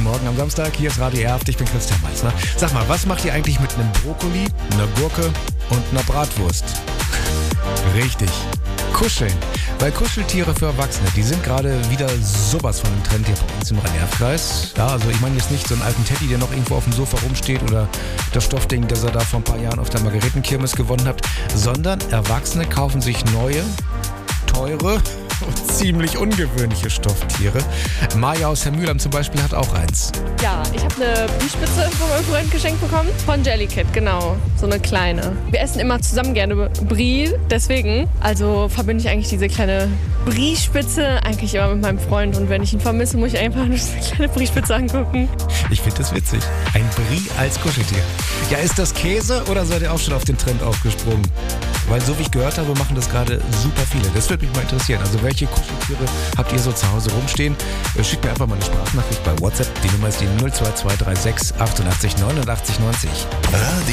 Morgen am Samstag. Hier ist Radio Erft, ich bin Christian Meissner. Sag mal, was macht ihr eigentlich mit einem Brokkoli, einer Gurke und einer Bratwurst? Richtig, kuscheln. Weil Kuscheltiere für Erwachsene, die sind gerade wieder sowas von im Trend hier bei uns im Rhein-Erft-Kreis. Ja, also ich meine jetzt nicht so einen alten Teddy, der noch irgendwo auf dem Sofa rumsteht oder das Stoffding, das ihr da vor ein paar Jahren auf der Margaretenkirmes gewonnen habt, sondern Erwachsene kaufen sich neue, teure und ziemlich ungewöhnliche Stofftiere. Maja aus Hermühlheim zum Beispiel hat auch eins. Ja, ich habe eine Brie-Spitze von meinem Freund geschenkt bekommen. Von Jellycat, genau. So eine kleine. Wir essen immer zusammen gerne Brie, deswegen. Also verbinde ich eigentlich diese kleine Brie-Spitze eigentlich immer mit meinem Freund. Und wenn ich ihn vermisse, muss ich einfach nur diese kleine Brie-Spitze angucken. Ich finde das witzig. Ein Brie als Kuscheltier. Ja, ist das Käse oder seid ihr auch schon auf den Trend aufgesprungen? Weil so wie ich gehört habe, machen das gerade super viele. Das würde mich mal interessieren. Also welche Kuscheltiere habt ihr so zu Hause rumstehen? Schickt mir einfach mal eine Sprachnachricht bei WhatsApp. Die Nummer ist die 02236 88 89 90.